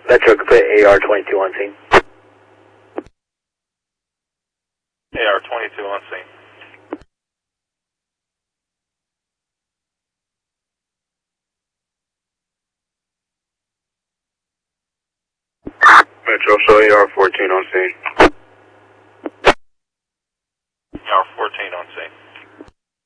Metro, could put AR-22 on scene. AR-22 on scene. Metro, show AR-14 on scene. AR-14 on scene.